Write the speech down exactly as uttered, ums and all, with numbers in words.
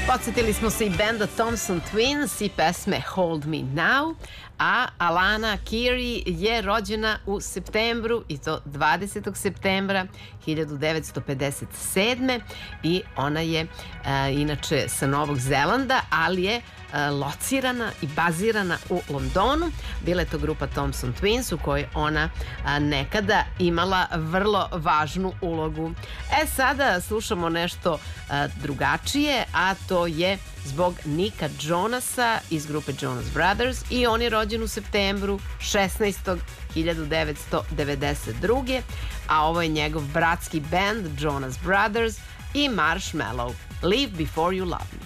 Podsjetili smo se i benda Thompson Twins i pesme Hold Me Now, a Alana Keary je rođena u septembru, i to dvadesetog septembra hiljadu devetsto pedeset sedme. i ona je a, inače sa Novog Zelanda, ali je a, locirana i bazirana u Londonu. Bila je to grupa Thompson Twins u kojoj ona a, nekada imala vrlo važnu ulogu. E sada slušamo nešto a, drugačije, a to je zbog Nika Jonasa iz grupe Jonas Brothers, i on je rođen u septembru šesnaestog hiljadu devetsto devedeset druge. a ovo je njegov bratski band Jonas Brothers i Marshmello, Leave Before You Love Me.